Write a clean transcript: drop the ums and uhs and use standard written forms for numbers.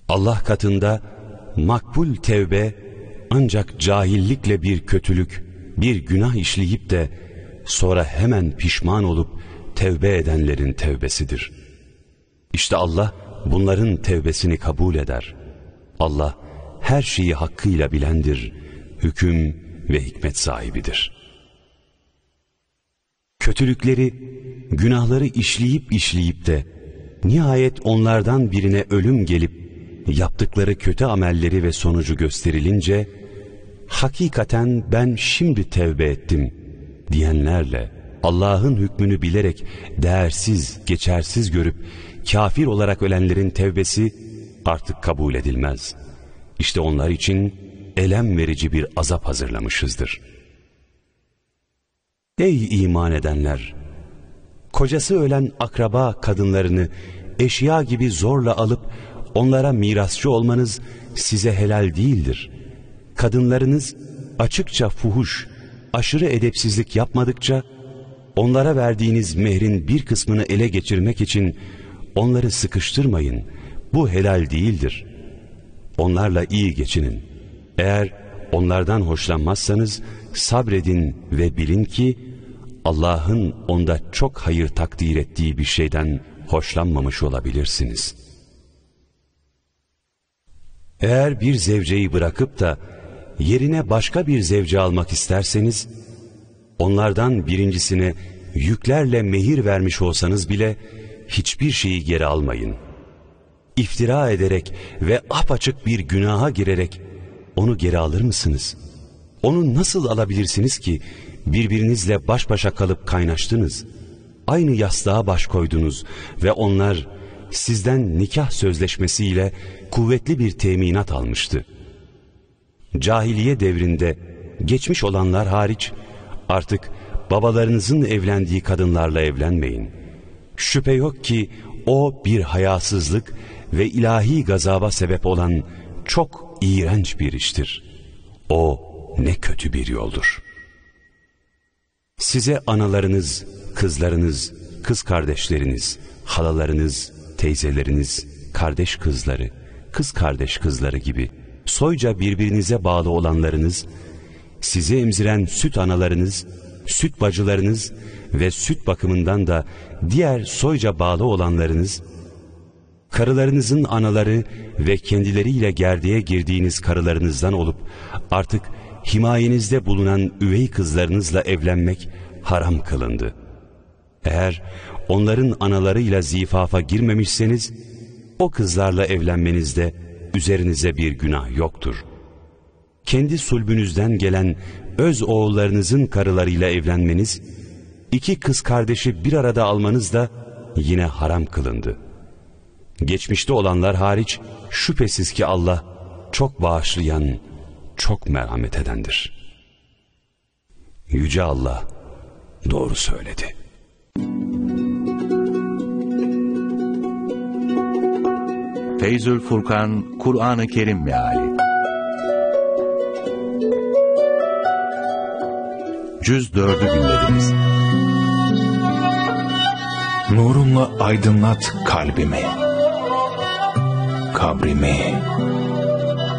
Allah katında makbul tevbe ancak cahillikle bir kötülük, bir günah işleyip de sonra hemen pişman olup tevbe edenlerin tevbesidir. İşte Allah bunların tevbesini kabul eder. Allah her şeyi hakkıyla bilendir, hüküm ve hikmet sahibidir. Kötülükleri, günahları işleyip de nihayet onlardan birine ölüm gelip yaptıkları kötü amelleri ve sonucu gösterilince hakikaten ben şimdi tevbe ettim diyenlerle Allah'ın hükmünü bilerek değersiz, geçersiz görüp kafir olarak ölenlerin tevbesi artık kabul edilmez. İşte onlar için elem verici bir azap hazırlamışızdır. Ey iman edenler! Kocası ölen akraba kadınlarını eşya gibi zorla alıp onlara mirasçı olmanız size helal değildir. Kadınlarınız açıkça fuhuş, aşırı edepsizlik yapmadıkça onlara verdiğiniz mehrin bir kısmını ele geçirmek için onları sıkıştırmayın. Bu helal değildir. Onlarla iyi geçinin. Eğer onlardan hoşlanmazsanız sabredin ve bilin ki Allah'ın onda çok hayır takdir ettiği bir şeyden hoşlanmamış olabilirsiniz. Eğer bir zevceyi bırakıp da yerine başka bir zevce almak isterseniz, onlardan birincisine yüklerle mehir vermiş olsanız bile hiçbir şeyi geri almayın. İftira ederek ve apaçık bir günaha girerek onu geri alır mısınız? Onu nasıl alabilirsiniz ki birbirinizle baş başa kalıp kaynaştınız? Aynı yastığa baş koydunuz ve onlar sizden nikah sözleşmesiyle kuvvetli bir teminat almıştı. Cahiliye devrinde geçmiş olanlar hariç artık babalarınızın evlendiği kadınlarla evlenmeyin. Şüphe yok ki o bir hayasızlık ve ilahi gazaba sebep olan çok iğrenç bir iştir. O ne kötü bir yoldur. Size analarınız, kızlarınız, kız kardeşleriniz, halalarınız, teyzeleriniz, kardeş kızları, kız kardeş kızları gibi soyca birbirinize bağlı olanlarınız, sizi emziren süt analarınız, süt bacılarınız ve süt bakımından da diğer soyca bağlı olanlarınız, karılarınızın anaları ve kendileriyle gerdeğe girdiğiniz karılarınızdan olup artık himayenizde bulunan üvey kızlarınızla evlenmek haram kılındı. Eğer onların analarıyla zifafa girmemişseniz, o kızlarla evlenmenizde üzerinize bir günah yoktur. Kendi sulbünüzden gelen öz oğullarınızın karılarıyla evlenmeniz, iki kız kardeşi bir arada almanız da yine haram kılındı. Geçmişte olanlar hariç şüphesiz ki Allah çok bağışlayan, çok merhamet edendir. Yüce Allah doğru söyledi. Feyzül Furkan Kur'an-ı Kerim Meali Cüz 4'ü dinlediniz. Nurunla aydınlat kalbimi, kabrimi,